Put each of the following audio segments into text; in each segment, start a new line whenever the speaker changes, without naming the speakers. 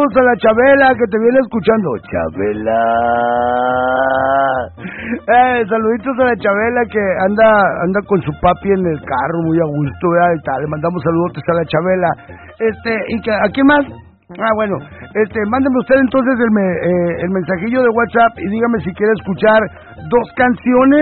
saludos a la Chabela que te viene escuchando. Chabela. Saluditos a la Chabela que anda con su papi en el carro muy a gusto, ¿verdad? Y tal. Le mandamos saludos a la Chabela. ¿Y que, a quién más? Bueno, mándeme usted entonces el mensajillo de WhatsApp y dígame si quiere escuchar 2 canciones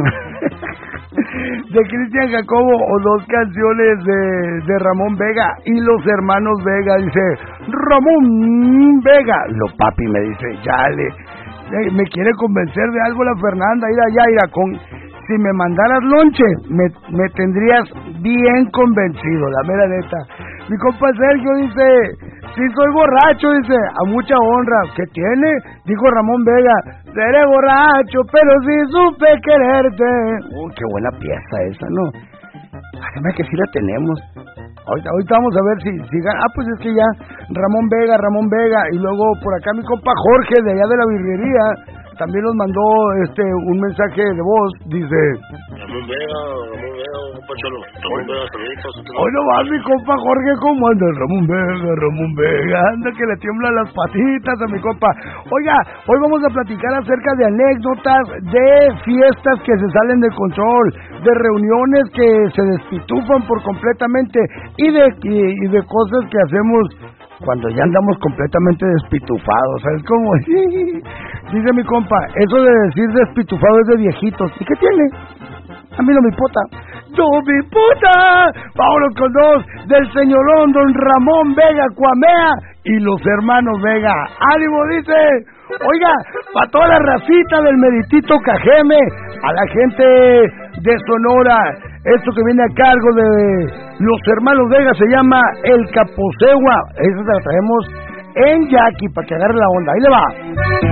de Cristian Jacobo o 2 canciones de Ramón Vega y los hermanos Vega. Dice Ramón Vega. Lo papi me dice, me quiere convencer de algo la Fernanda. Si me mandaras lonche, me tendrías bien convencido, la mera neta. Mi compa Sergio dice, sí soy borracho, dice, a mucha honra. ¿Qué tiene? Dijo Ramón Vega, seré borracho, pero sí supe quererte. Qué buena pieza esa, ¿no? Además que sí la tenemos. Ahorita vamos a ver si pues es que ya Ramón Vega, y luego por acá mi compa Jorge de allá de la birrería también nos mandó un mensaje de voz, dice
Ramón Vega, compa Cholo, Ramón Vega, saluditos.
Hoy no va mi compa Jorge, ¿cómo anda? Ramón Vega, anda que le tiemblan las patitas a mi compa. Oiga, hoy vamos a platicar acerca de anécdotas de fiestas que se salen de control, de reuniones que se despitufan por completamente y de cosas que hacemos cuando ya andamos completamente despitufados, ¿sabes cómo? Dice mi compa, eso de decir despitufado es de viejitos. ¿Y qué tiene? A mí no me importa. ¡No me importa! Vámonos con 2 del señorón don Ramón Vega Cuamea y los hermanos Vega. ¡Ánimo! Dice. Oiga, para toda la racita del Meritito Cajeme, a la gente de Sonora, esto que viene a cargo de los hermanos Vega se llama El Caposegua. Eso se la traemos en Yaqui para que agarre la onda. Ahí le va.